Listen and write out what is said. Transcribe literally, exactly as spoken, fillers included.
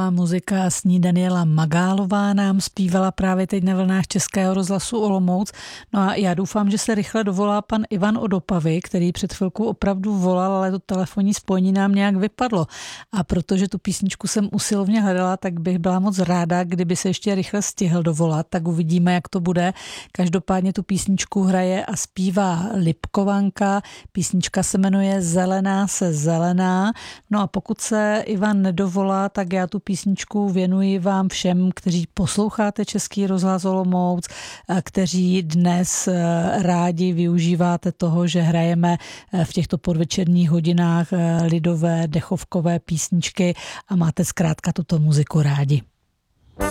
lidová muzika sní Daniela Magálová nám zpívala právě teď na vlnách Českého rozhlasu Olomouc. No a já doufám, že se rychle dovolá pan Ivan od Opavy, který před chvilkou opravdu volal, ale to telefonní spojení nám nějak vypadlo. A protože tu písničku jsem usilovně hledala, tak bych byla moc ráda, kdyby se ještě rychle stihl dovolat, tak uvidíme, jak to bude. Každopádně tu písničku hraje a zpívá Lipkovanka. Písnička se jmenuje Zelená se zelená. No a pokud se Ivan nedovolá, tak já tu písničku věnuji vám všem, kteří posloucháte Český rozhlas Olomouc, kteří dnes rádi využíváte toho, že hrajeme v těchto podvečerních hodinách lidové dechovkové písničky a máte zkrátka tuto muziku rádi.